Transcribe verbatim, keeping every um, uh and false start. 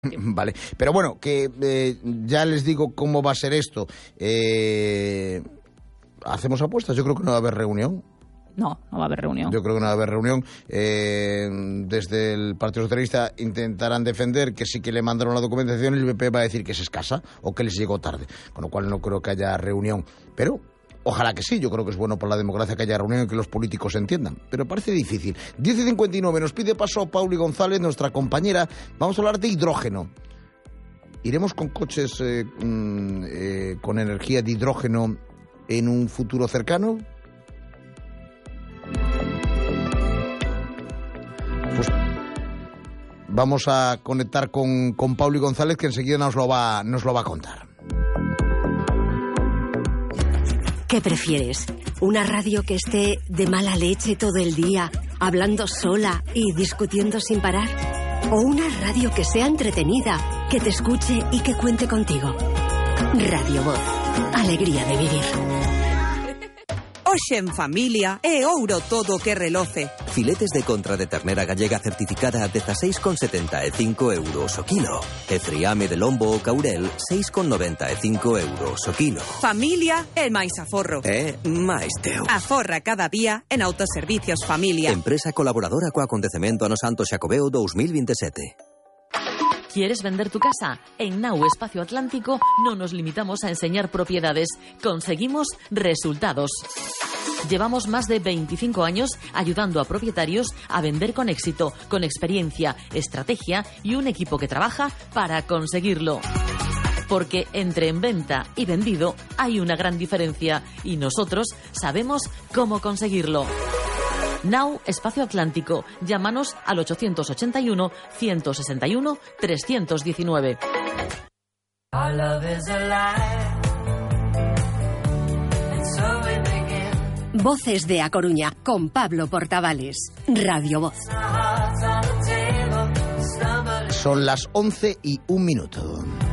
Vale, pero bueno, que eh, ya les digo cómo va a ser esto. Eh, ¿Hacemos apuestas? Yo creo que no va a haber reunión. No, no va a haber reunión. Yo creo que no va a haber reunión. Eh, desde el Partido Socialista intentarán defender que sí que le mandaron la documentación y el B P va a decir que es escasa o que les llegó tarde. Con lo cual no creo que haya reunión. Pero ojalá que sí, yo creo que es bueno por la democracia que haya reunión y que los políticos se entiendan. Pero parece difícil. diez y cincuenta y nueve nos pide paso Pauli González, nuestra compañera. Vamos a hablar de hidrógeno. ¿Iremos con coches eh, eh, con energía de hidrógeno en un futuro cercano? Pues vamos a conectar con, con Pauli González, que enseguida nos lo va, nos lo va a contar. ¿Qué prefieres? ¿Una radio que esté de mala leche todo el día, hablando sola y discutiendo sin parar? ¿O una radio que sea entretenida, que te escuche y que cuente contigo? Radio Voz. Alegría de vivir. Hoxe en familia é ouro todo o que reloce. Filetes de contra de ternera gallega certificada a dezasseis con setenta e cinco euros o kilo. E friame de lombo o caurel, seis con noventa e cinco euros o kilo. Familia é máis aforro. É máis teu. Aforra cada día en Autoservicios Familia. Empresa colaboradora co acontecemento ano Santo Xacobeo dos mil veintisiete. ¿Quieres vender tu casa? En Now Espacio Atlántico no nos limitamos a enseñar propiedades, conseguimos resultados. Llevamos más de veinticinco años ayudando a propietarios a vender con éxito, con experiencia, estrategia y un equipo que trabaja para conseguirlo. Porque entre en venta y vendido hay una gran diferencia y nosotros sabemos cómo conseguirlo. Now Espacio Atlántico. Llámanos al ochocientos ochenta y uno, ciento sesenta y uno, trescientos diecinueve. Voces de A Coruña, con Pablo Portavales. Radio Voz. Son las once y un minuto.